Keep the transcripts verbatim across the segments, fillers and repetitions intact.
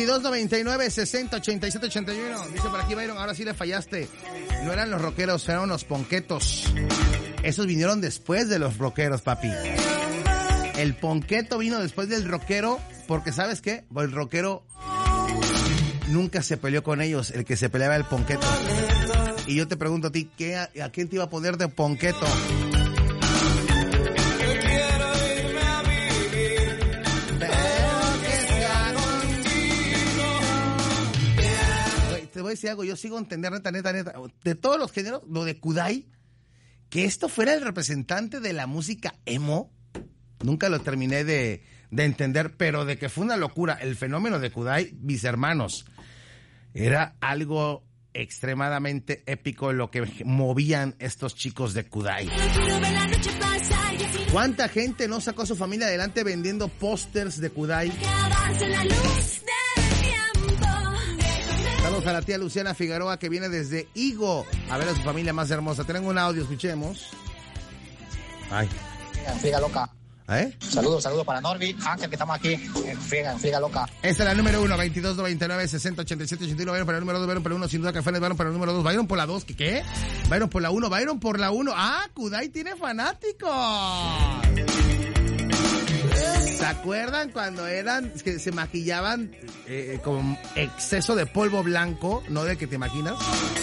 veintidós noventa y nueve sesenta ochenta y siete ochenta y uno. Dice por aquí Byron, ahora sí le fallaste. No eran los rockeros, eran los ponquetos. Esos vinieron después de los rockeros, papi. El ponqueto vino después del rockero, porque ¿sabes qué? El rockero nunca se peleó con ellos, el que se peleaba era el ponqueto. Y yo te pregunto a ti, ¿qué, a, ¿a quién te iba a poner de ponqueto? Te voy a decir algo, yo sigo entendiendo, neta, neta, neta, de todos los géneros, lo de Kudai, que esto fuera el representante de la música emo, nunca lo terminé de, de entender, pero de que fue una locura, el fenómeno de Kudai, mis hermanos, era algo extremadamente épico lo que movían estos chicos de Kudai. ¿Cuánta gente no sacó a su familia adelante vendiendo pósters de Kudai? Saludos a la tía Luciana Figueroa que viene desde Higo a ver a su familia más hermosa. Tengo un audio, escuchemos. Ay. Friega loca. ¿Eh? Saludos, saludos para Norby, Ángel, que estamos aquí en Friega, en Friega loca. Esta es la número uno, veintidós noventa y nueve sesenta ochenta y siete ochenta y uno. Byron para el número dos, Byron para el uno, sin duda Café, Byron para el número dos, Byron por la dos, ¿qué qué? Byron por la uno, Byron por la uno. ¡Ah, Kudai tiene fanáticos! ¿Se acuerdan cuando eran, que se maquillaban eh, con exceso de polvo blanco, no de que te imaginas?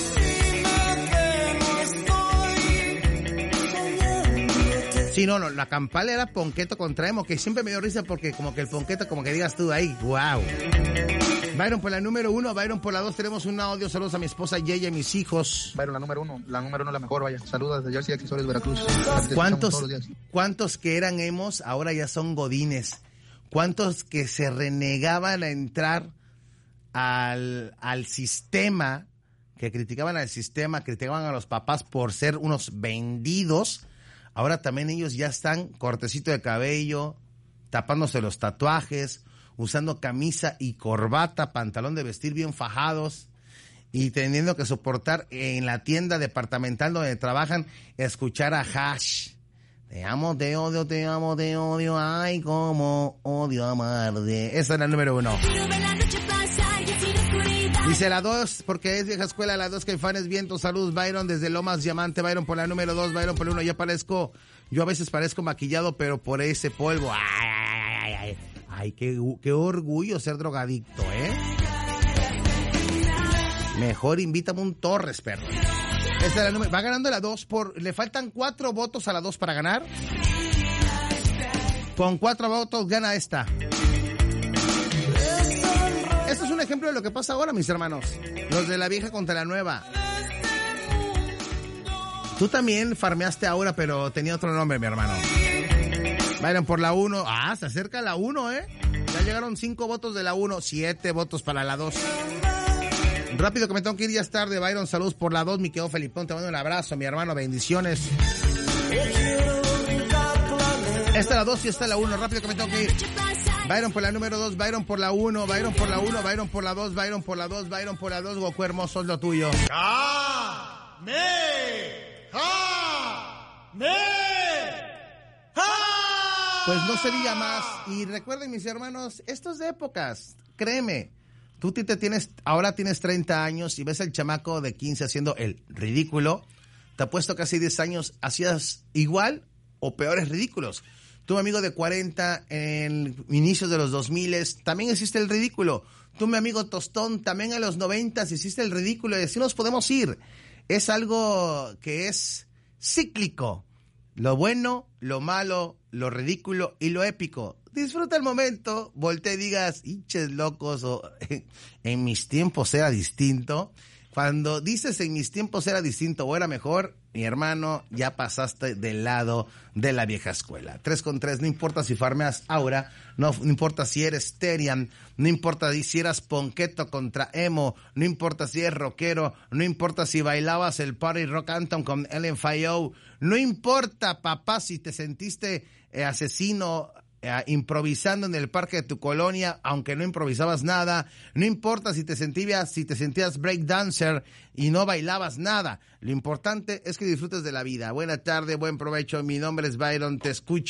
Sí, no, no, la campal era ponqueto contra emo, que siempre me dio risa porque como que el ponqueto, como que digas tú ahí, wow. Byron por la número uno, Byron por la dos, tenemos un audio, saludos a mi esposa Yeya y mis hijos. Byron, la número uno, la número uno la mejor, vaya. Saludos desde Jersey, Accesorios, Veracruz. ¿Cuántos, ¿Cuántos que eran emos ahora ya son godines? ¿Cuántos que se renegaban a entrar al, al sistema, que criticaban al sistema, criticaban a los papás por ser unos vendidos? Ahora también ellos ya están cortecito de cabello, tapándose los tatuajes, usando camisa y corbata, pantalón de vestir bien fajados y teniendo que soportar en la tienda departamental donde trabajan escuchar a Hash. Te amo, te odio, te amo, te odio, ay, cómo odio amarte. Esa es la número uno. Dice la dos, porque es vieja escuela, la dos, Caifanes, viento, salud, Byron, desde Lomas Diamante, Byron por la número dos, Byron por la uno, yo parezco, yo a veces parezco maquillado, pero por ese polvo, ay, ay, ay, ay, ay, qué, qué orgullo ser drogadicto, ¿eh? Mejor invítame un Torres, perro. Esta es la número, va ganando la dos por, le faltan cuatro votos a la dos para ganar. Con cuatro votos gana esta. Esto es un ejemplo de lo que pasa ahora, mis hermanos. Los de la vieja contra la nueva. Tú también farmeaste ahora, pero tenía otro nombre, mi hermano. Byron por la uno. Ah, se acerca la uno, ¿eh? Ya llegaron cinco votos de la uno, siete votos para la dos. Rápido que me tengo que ir, ya es tarde. Byron, saludos por la dos. Mi querido Felipón, te mando un abrazo, mi hermano. Bendiciones. Esta es la dos y esta es la uno. Rápido que me tengo que ir. Byron por la número dos, Byron por la uno, Byron por la uno, Byron por la dos, Byron por la dos, Byron por la dos, Goku hermoso, es lo tuyo. ¡Ah! ¡Me! ¡Ah! ¡Me! ¡Ah! Pues no se diga más. Y recuerden, mis hermanos, esto es de épocas. Créeme, tú te tienes, ahora tienes treinta años y ves al chamaco de quince haciendo el ridículo. Te apuesto que hace diez años hacías igual o peores ridículos. Tu amigo de cuarenta en inicios de los dos mil también hiciste el ridículo. Tú, mi amigo Tostón, también en los noventa hiciste el ridículo y así nos podemos ir. Es algo que es cíclico. Lo bueno, lo malo, lo ridículo y lo épico. Disfruta el momento, voltea y digas, hinches locos, o en mis tiempos era distinto. Cuando dices en mis tiempos era distinto o era mejor, mi hermano, ya pasaste del lado de la vieja escuela. Tres con tres, no importa si farmeas Aura, no, no importa si eres Terian, no importa si eras ponqueto contra emo, no importa si eres rockero, no importa si bailabas el Party Rock Anthem con L M F A O, no importa, papá, si te sentiste eh, asesino, Eh, improvisando en el parque de tu colonia, aunque no improvisabas nada, no importa si te sentías, si te sentías breakdancer y no bailabas nada, lo importante es que disfrutes de la vida. Buena tarde, buen provecho, mi nombre es Byron, te escucho.